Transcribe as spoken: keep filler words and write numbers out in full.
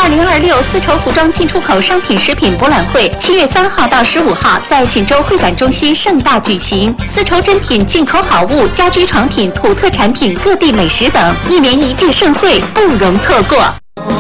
二零二六丝绸服装进出口商品食品博览会七月三号到十五号在锦州会展中心盛大举行，丝绸珍品、进口好物、家居床品、土特产品、各地美食等，一年一届盛会不容错过。